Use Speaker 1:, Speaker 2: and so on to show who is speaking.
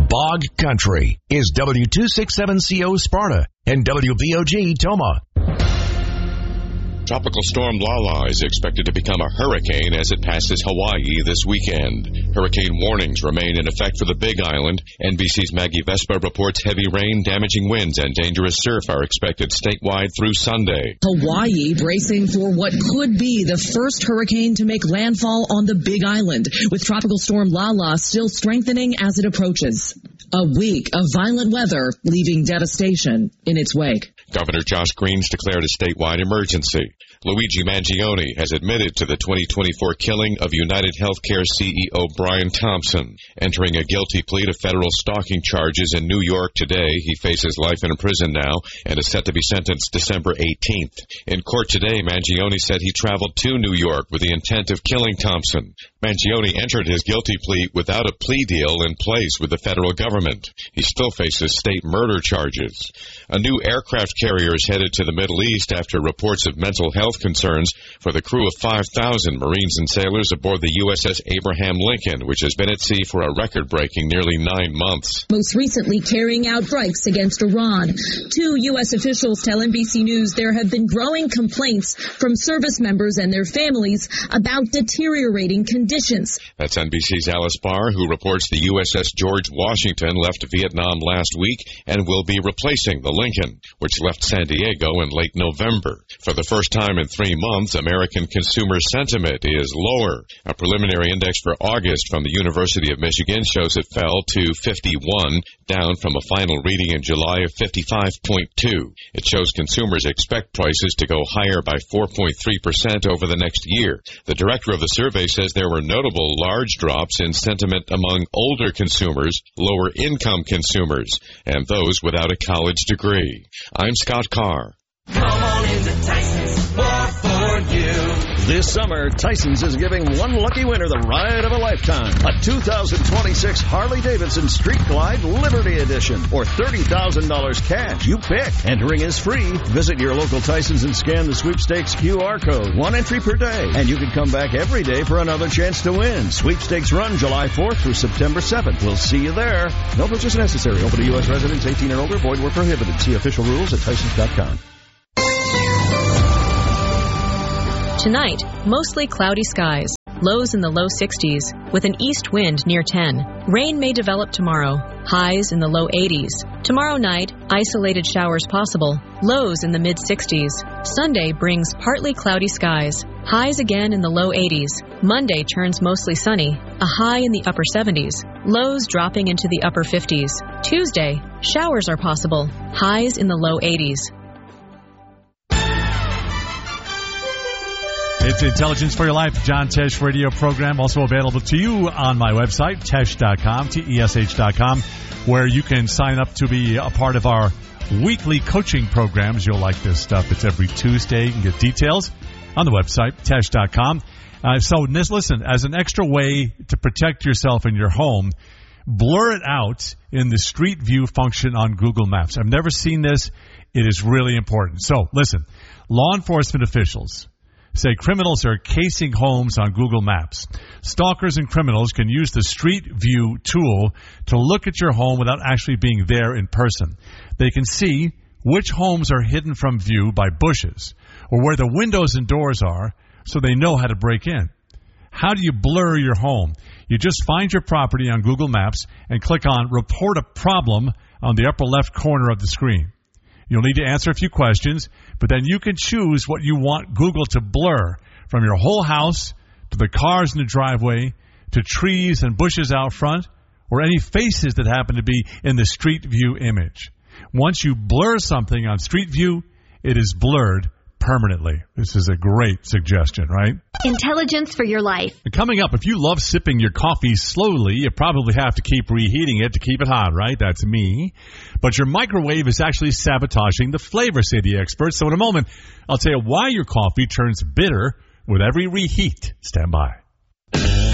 Speaker 1: Bog Country is W267CO Sparta and WBOG Toma.
Speaker 2: Tropical storm Lala is expected to become a hurricane as it passes Hawaii this weekend. Hurricane warnings remain in effect for the Big Island. NBC's Maggie Vespa reports heavy rain, damaging winds, and dangerous surf are expected statewide through Sunday.
Speaker 3: Hawaii bracing for what could be the first hurricane to make landfall on the Big Island, with Tropical storm Lala still strengthening as it approaches. A week of violent weather leaving devastation in its wake.
Speaker 2: Governor Josh Green's declared a statewide emergency. Luigi Mangione has admitted to the 2024 killing of United Healthcare CEO Brian Thompson. Entering a guilty plea to federal stalking charges in New York today, he faces life in prison now and is set to be sentenced December 18th. In court today, Mangione said he traveled to New York with the intent of killing Thompson. Mangione entered his guilty plea without a plea deal in place with the federal government. He still faces state murder charges. A new aircraft carrier is headed to the Middle East after reports of mental health concerns for the crew of 5,000 Marines and sailors aboard the USS Abraham Lincoln, which has been at sea for a record-breaking nearly 9 months.
Speaker 4: Most recently carrying out strikes against Iran. 2 U.S. officials tell NBC News there have been growing complaints from service members and their families about deteriorating conditions.
Speaker 2: That's NBC's Alice Barr, who reports the USS George Washington left Vietnam last week and will be replacing the Lincoln, which left San Diego in late November. For the first time in 3 months, American consumer sentiment is lower. A preliminary index for August from the University of Michigan shows it fell to 51, down from a final reading in July of 55.2. It shows consumers expect prices to go higher by 4.3% over the next year. The director of the survey says there were notable large drops in sentiment among older consumers, lower income consumers, and those without a college degree. I'm Scott Carr.
Speaker 5: Come on into Tyson's, more for you.
Speaker 6: This summer, Tyson's is giving one lucky winner the ride of a lifetime. A 2026 Harley-Davidson Street Glide Liberty Edition, or $30,000 cash. You pick. Entering is free. Visit your local Tyson's and scan the sweepstakes QR code. 1 entry per day. And you can come back every day for another chance to win. Sweepstakes run July 4th through September 7th. We'll see you there. No purchase necessary. Open to U.S. residents 18 and older. Void where prohibited. See official rules at Tysons.com.
Speaker 7: Tonight, mostly cloudy skies. Lows in the low 60s, with an east wind near 10. Rain may develop tomorrow. Highs in the low 80s. Tomorrow night, isolated showers possible. Lows in the mid-60s. Sunday brings partly cloudy skies. Highs again in the low 80s. Monday turns mostly sunny. A high in the upper 70s. Lows dropping into the upper 50s. Tuesday, showers are possible. Highs in the low 80s.
Speaker 8: It's Intelligence for Your Life, John Tesh radio program, also available to you on my website, tesh.com, Tesh.com, where you can sign up to be a part of our weekly coaching programs. You'll like this stuff. It's every Tuesday. You can get details on the website, tesh.com. So listen, as an extra way to protect yourself in your home, blur it out in the Street View function on Google Maps. I've never seen this. It is really important. So listen, law enforcement officials say criminals are casing homes on Google Maps. Stalkers and criminals can use the Street View tool to look at your home without actually being there in person. They can see which homes are hidden from view by bushes or where the windows and doors are, so they know how to break in. How do you blur your home? You just find your property on Google Maps and click on Report a Problem on the upper left corner of the screen. You'll need to answer a few questions, but then you can choose what you want Google to blur, from your whole house to the cars in the driveway to trees and bushes out front or any faces that happen to be in the Street View image. Once you blur something on Street View, it is blurred permanently. This is a great suggestion, right?
Speaker 9: Intelligence for your life.
Speaker 8: Coming up, if you love sipping your coffee slowly, you probably have to keep reheating it to keep it hot, right? That's me. But your microwave is actually sabotaging the flavor, say the experts. So in a moment, I'll tell you why your coffee turns bitter with every reheat. Stand by.